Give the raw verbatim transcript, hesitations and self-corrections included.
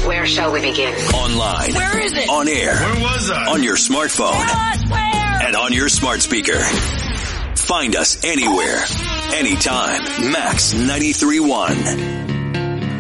Where shall we begin? Online. Where is it? On air. Where was I? On your smartphone. Tell us where. And on your smart speaker. Find us anywhere, anytime. Max ninety-three point one.